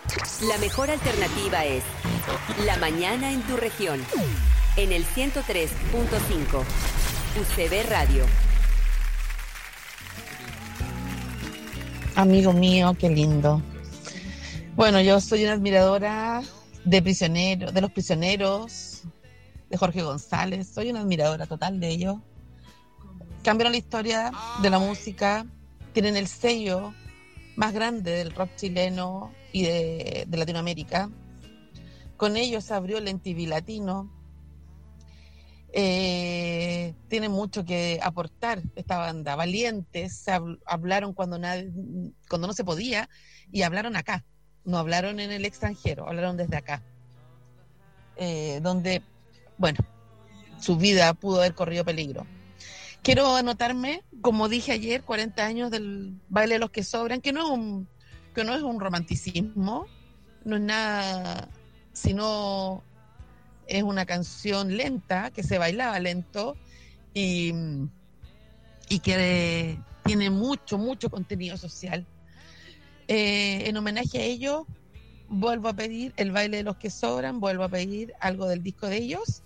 La mejor alternativa es La Mañana en tu región. En el 103.5. UCB Radio. Amigo mío, qué lindo. Bueno, yo soy una admiradora de los prisioneros, de Jorge González. Soy una admiradora total de ellos. Cambiaron la historia de la música, tienen el sello más grande del rock chileno y de Latinoamérica. Con ellos se abrió el MTV Latino. Tiene mucho que aportar esta banda. Valientes, hablaron cuando no se podía, y hablaron acá. No hablaron en el extranjero, hablaron desde acá. Donde, bueno, su vida pudo haber corrido peligro. Quiero anotarme, como dije ayer, 40 años del baile de los que sobran, que no es un romanticismo, no es nada, sino es una canción lenta, que se bailaba lento y que tiene mucho contenido social. En homenaje a ellos, vuelvo a pedir el baile de los que sobran, vuelvo a pedir algo del disco de ellos,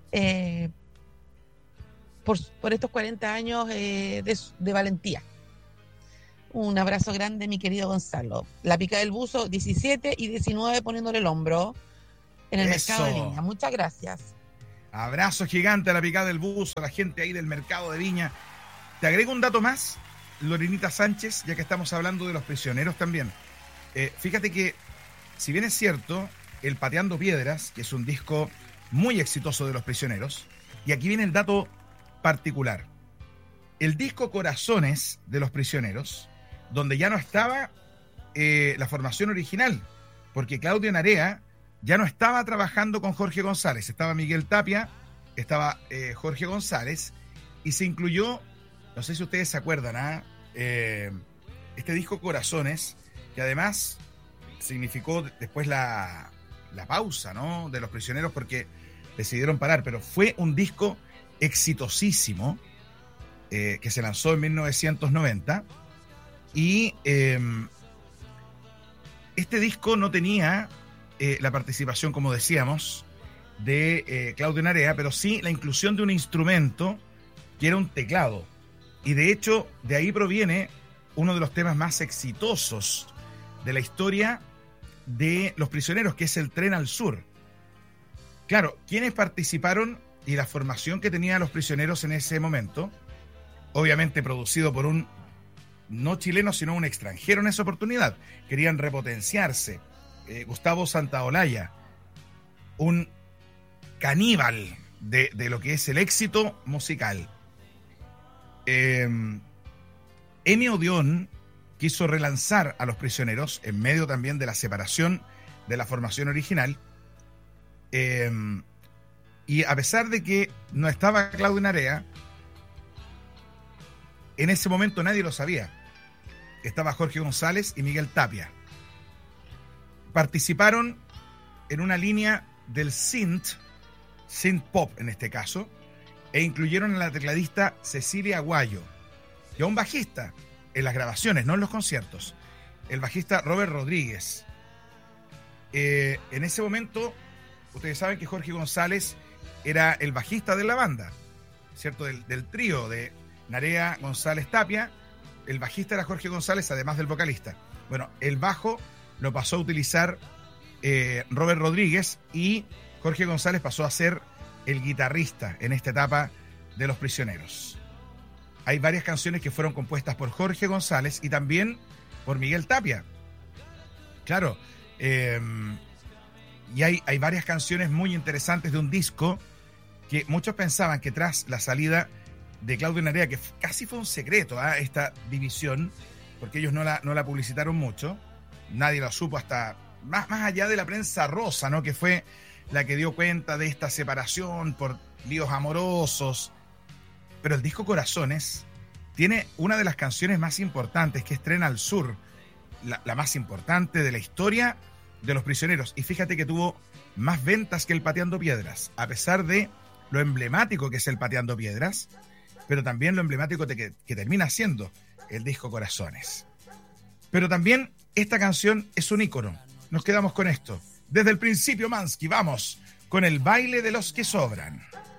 por estos 40 años de valentía. Un abrazo grande, mi querido Gonzalo. La Pica del Buzo, 17 y 19 poniéndole el hombro en el mercado de Viña. Muchas gracias. Abrazo gigante a La Picada del Buzo, a la gente ahí del mercado de Viña. Te agrego un dato más, Lorenita Sánchez, ya que estamos hablando de los prisioneros también. Fíjate que, si bien es cierto, el Pateando Piedras, que es un disco muy exitoso de los prisioneros, y aquí viene el dato particular. El disco Corazones de los prisioneros, donde ya no estaba la formación original, porque Claudio Narea ya no estaba trabajando con Jorge González, estaba Miguel Tapia, estaba Jorge González, y se incluyó, no sé si ustedes se acuerdan, este disco Corazones, que además significó después la pausa, ¿no?, de los prisioneros, porque decidieron parar, pero fue un disco exitosísimo, que se lanzó en 1990, y este disco no tenía la participación, como decíamos, de Claudio Narea, pero sí la inclusión de un instrumento que era un teclado, y de hecho de ahí proviene uno de los temas más exitosos de la historia de los prisioneros, que es el Tren al Sur. Claro, ¿quiénes participaron y la formación que tenían los prisioneros en ese momento? Obviamente producido por un no chileno, sino un extranjero en esa oportunidad. Querían repotenciarse. Gustavo Santaolalla, un caníbal de lo que es el éxito musical. Emi Odeón quiso relanzar a los prisioneros en medio también de la separación de la formación original. Y a pesar de que no estaba Claudio Narea, en ese momento nadie lo sabía. Estaba Jorge González y Miguel Tapia. Participaron en una línea del synth pop en este caso, e incluyeron a la tecladista Cecilia Aguayo y a un bajista en las grabaciones, no en los conciertos, el bajista Robert Rodríguez. En ese momento, ustedes saben que Jorge González era el bajista de la banda, ¿cierto? Del trío de Narea, González, Tapia. El bajista era Jorge González, además del vocalista. Bueno, el bajo lo pasó a utilizar Robert Rodríguez, y Jorge González pasó a ser el guitarrista en esta etapa de Los Prisioneros. Hay varias canciones que fueron compuestas por Jorge González y también por Miguel Tapia. Claro, y hay varias canciones muy interesantes de un disco que muchos pensaban que tras la salida de Claudio Narea, que casi fue un secreto, esta división, porque ellos no la publicitaron mucho, nadie lo supo hasta más allá de la prensa rosa, ¿no?, que fue la que dio cuenta de esta separación por líos amorosos. Pero el disco Corazones tiene una de las canciones más importantes, que es Tren al Sur, la más importante de la historia de Los Prisioneros. Y fíjate que tuvo más ventas que el Pateando Piedras, a pesar de lo emblemático que es el Pateando Piedras, pero también lo emblemático que termina siendo el disco Corazones. Pero también esta canción es un ícono, nos quedamos con esto. Desde el principio, Mansky, vamos con el baile de los que sobran.